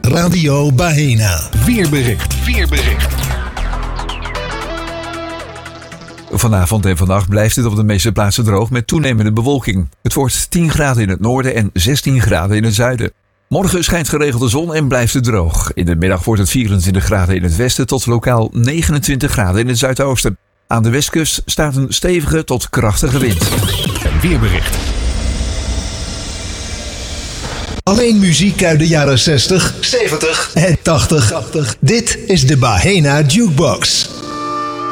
Radio Baena. Weerbericht. Vanavond en vannacht blijft het op de meeste plaatsen droog met toenemende bewolking. Het wordt 10 graden in het noorden en 16 graden in het zuiden. Morgen schijnt geregeld de zon en blijft het droog. In de middag wordt het 24 graden in het westen tot lokaal 29 graden in het zuidoosten. Aan de westkust staat een stevige tot krachtige wind. Een weerbericht. Alleen muziek uit de jaren 60, 70 en 80. Dit is de Baena Jukebox.